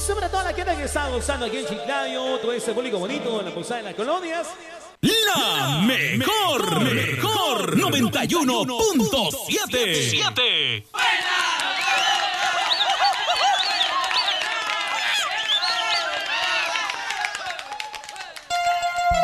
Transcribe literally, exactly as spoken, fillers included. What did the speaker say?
Sobre toda la gente que está gozando aquí en Chiclayo, todo ese público bonito en la posada de las colonias. La mejor, mejor, noventa y uno punto siete.